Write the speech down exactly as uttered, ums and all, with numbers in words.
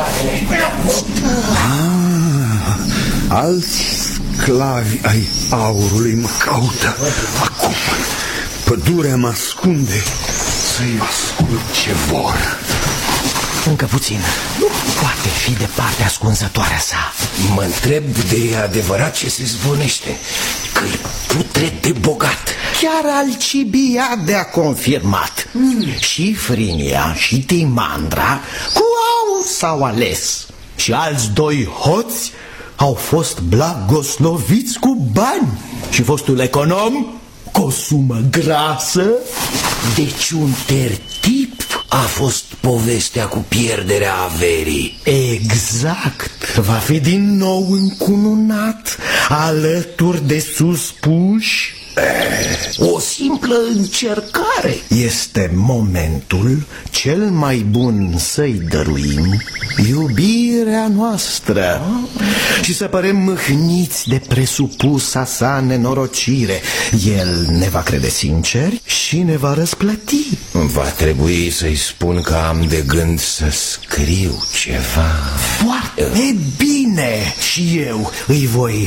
picioarele. Ah, alți sclavi ai aurului mă caută. Acum pădurea mă ascunde să-i ascult ce vor. Încă puțin. Nu poate fi de partea ascunzătoarea sa. Mă întreb de adevărat ce se zvonește, că-i putred de bogat. Chiar Alcibiade a confirmat. mm. Și Frinia și Timandra cu aur s-au ales. Și alți doi hoți au fost blagosloviți cu bani. Și fostul econom cu o sumă grasă. Deci un tertip a fost povestea cu pierderea averii. Exact. Va fi din nou încununat alături de suspuși. O simplă încercare. Este momentul cel mai bun să-i dăruim iubirea noastră și să părem mâhniți de presupusa sa nenorocire. El ne va crede sinceri și ne va răsplăti. Va trebui să-i spun că am de gând să scriu ceva. Foarte bine. Și eu îi voi